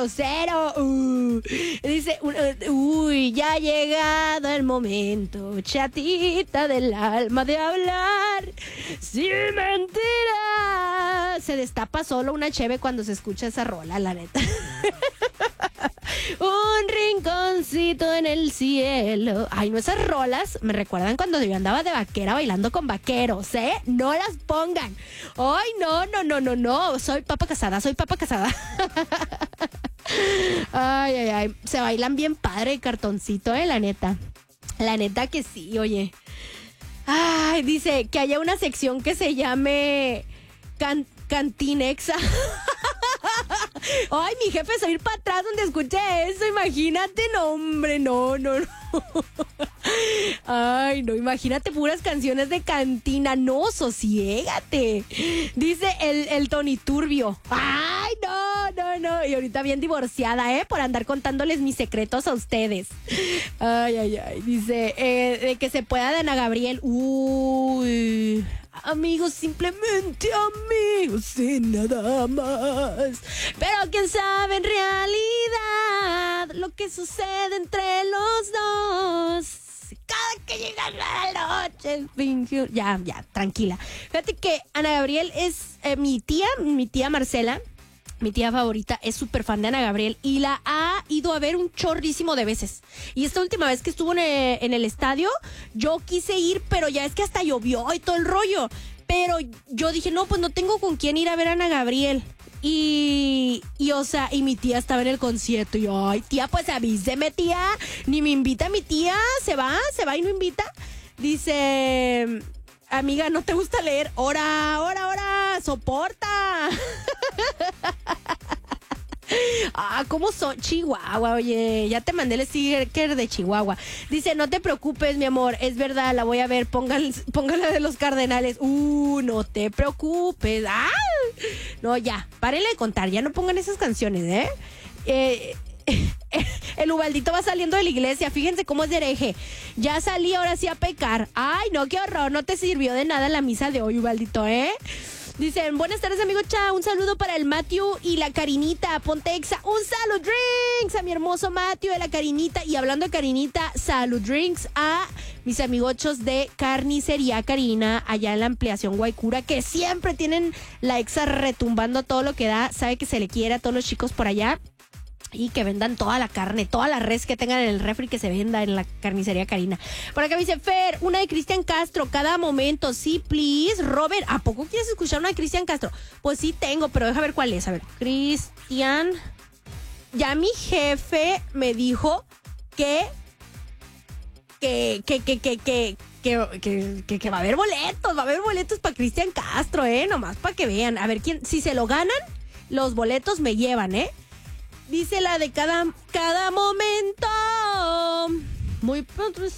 grosero. Dice, uy, ya ha llegado el momento, chatita del alma, de hablar sin mentira. Se destapa solo una cheve cuando se escucha esa rola, la neta. Un rinconcito en el cielo. Ay, no, esas rolas me recuerdan cuando yo andaba de vaquera bailando con vaqueros, ¿eh? No las pongan. Ay, no. Soy papa casada. Ay. Se bailan bien padre, cartoncito, la neta. La neta que sí, oye. Ay, dice que haya una sección que se llame Cantinexa. Ay, mi jefe se va a ir para atrás donde escuché eso, imagínate, no, hombre, no. Ay, no, imagínate puras canciones de cantina, no, sosiégate. Dice el Tony Turbio. Ay, no, y ahorita bien divorciada, por andar contándoles mis secretos a ustedes. Ay, dice, de que se pueda de Ana Gabriel. Uy, amigos, simplemente amigos y nada más. Pero quién sabe en realidad lo que sucede entre los dos. Cada que llega la noche. Ya, tranquila. Fíjate que Ana Gabriel es mi tía Marcela. Mi tía favorita es súper fan de Ana Gabriel y la ha ido a ver un chorrísimo de veces. Y esta última vez que estuvo en el estadio, yo quise ir, pero ya es que hasta llovió y todo el rollo. Pero yo dije, no, pues no tengo con quién ir a ver a Ana Gabriel. Y mi tía estaba en el concierto. Y yo, ay, tía, pues avíseme, tía. Ni me invita mi tía. Se va y no invita. Dice, amiga, ¿no te gusta leer? Ora, soporta. ¿Cómo son? Chihuahua, oye, ya te mandé el sticker de Chihuahua. Dice, no te preocupes, mi amor, es verdad, la voy a ver, póngala de los Cardenales. No te preocupes. No, ya, párenle de contar, ya no pongan esas canciones, el Ubaldito va saliendo de la iglesia, fíjense cómo es de hereje. Ya salí ahora sí a pecar. Ay, no, qué horror, no te sirvió de nada la misa de hoy, Ubaldito, Dicen, buenas tardes, amigo Cha, un saludo para el Matthew y la Karinita, Pontexa, un salud drinks a mi hermoso Matthew y la Karinita. Y hablando de Karinita, salud drinks a mis amigochos de Carnicería Karina, allá en la ampliación Guaycura, que siempre tienen la exa retumbando todo lo que da, sabe que se le quiere a todos los chicos por allá. Y que vendan toda la carne, toda la res que tengan en el refri, que se venda en la Carnicería Karina. Por acá me dice Fer, una de Cristian Castro, cada momento. Sí, please. Robert, ¿a poco quieres escuchar una de Cristian Castro? Pues sí tengo, pero deja ver cuál es. A ver, Cristian. Ya mi jefe me dijo que va a haber boletos para Cristian Castro, nomás para que vean. A ver, si se lo ganan, los boletos me llevan, Dice la de cada momento. Muy pronto.